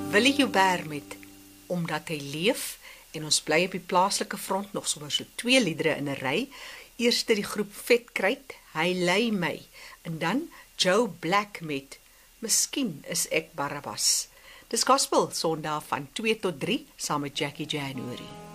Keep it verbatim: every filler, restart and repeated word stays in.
Willie Joubert met Omdat hy leef, en ons bly op die plaaslike front nog sommer so twee liedere in 'n ry. Eerste die groep Vetkruit, Hy lei my, en dan Joe Black met Miskien is ek Barabbas. Dis Gospel Sondag van twee tot drie saam met Jackie January.